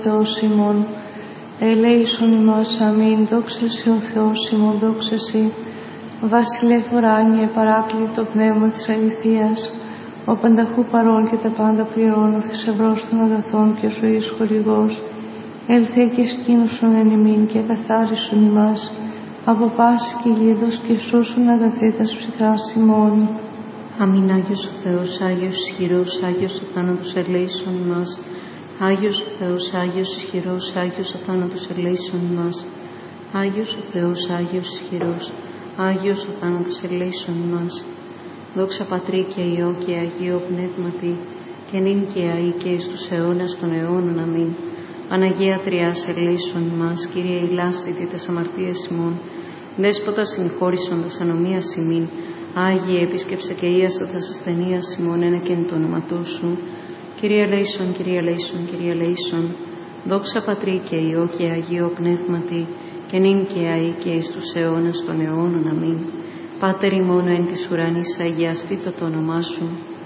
Θεός ημών. Ελέησον ημάς, αμήν. Δόξα σοι ο Θεός ημών, δόξα σοι. Βασιλεύ ουράνιε, παράκλητο πνεύμα της αληθείας, ο πανταχού παρών και τα πάντα πληρώνω, θησαυρός των αγαθών και ζωής χορηγός, έλθε και σκήνωσον εν ημίν και καθάρισον ημάς, από πάση και γίδος και σώσον αγαθήτας ψυχάς ημών. Αμήν. Άγιος ο Θεός, Άγιος ισχυρός, Άγιος ο θάνατος ελέησον ημάς. Άγιος ο Θεός, Άγιος ισχυρός, Άγιος ο θάνατος ελέησον ημάς. Άγιος ο Θεός, Άγιος ισχυρός, Άγιος ο θάνατος ελέησον ημάς. Δόξα Πατρί και Υιό και Αγίο Πνεύματι, και νυν και αεί και εις τους αιώνας των αιώνων. Αμήν. Παναγία Τριάς ελέησον ημάς, Κύριε ηλάστητη τας αμαρτίας ημών, Δέσποτα συγχώρησον τας ανομίας ημίν, Άγιε επίσκεψε και ίαστο τας ασθενείας ημών, ένα και εν το όνοματό σου. Κύριε ελέησον, Κύριε ελέησον, Κύριε ελέησον. Δόξα Πατρί και Υιό και Αγίο Πνεύματι, και νυν και αεί και εις τους αιώνας των αιώνων. Αμήν. Πάτερ ημών εν της ουρανής, αγιαστήτω το όνομά σου.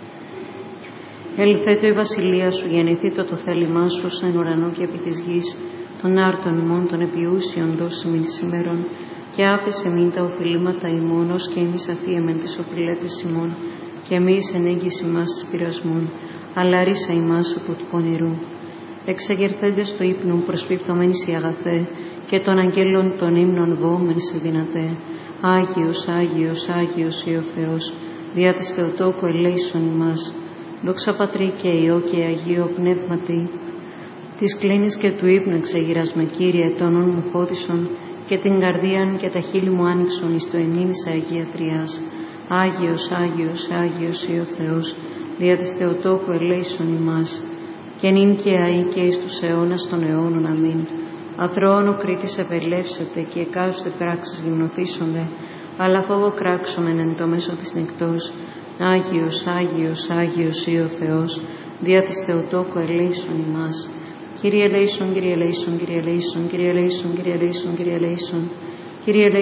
Ελθέτω η βασιλεία σου, γεννηθήτω το θέλημά σου, σαν ουρανό και επί της γης. Των άρτων ημών των επιούσιων δώσε μην σήμερον, και άπεσε μην τα οφειλήματα ημών, ως και εμείς αφίεμεν τις οφειλέτες ημών, και εμείς ενέγγις ημάς εις πειρασμών, αλλά ρίσα ημάς από του πονηρού. Εξαγερθέντες του ύπνου προσπίπτωμένης η αγαθέ, και των αγγέλων των ύμνων βόμεν σε δυνατέ. Άγιος, Άγιος, Άγιος ή ο Θεός, διά της Θεοτόκου ελέησον ημάς. Δόξα Πατρί και Υιό και Αγίο Πνεύματι, της κλίνης και του ύπνου εξαγειράσμε, Κύριε, των όν μου φώτισον, και την καρδίαν και τα χείλη μου άνοιξον εις το εμνήνης Αγία Τριάς. Άγιος, Άγιος, Άγιος ή ο Θεός, διά της Θεοτόκου ελέησον ημάς. Και νυν και αεί και εις τους αιώνας των αιώνων. Αμήν. Αθρώον ο Κρήτης ευελεύσεται, και εκάστοτε πράξεις γυμνοθήσονται, αλλά φόβο κράξομεν εν το μέσο της νυκτός. Άγιος, Άγιος, Άγιος ή ο Θεός, διά της Θεοτόκου ελέησον ημάς. Κύριε ελέησον, Κύριε ελέησον, Κύριε ελέησον, Κύριε ελέησον, Κύριε ελέησον, Κύριε ελέησον, Κύριε ελέησον.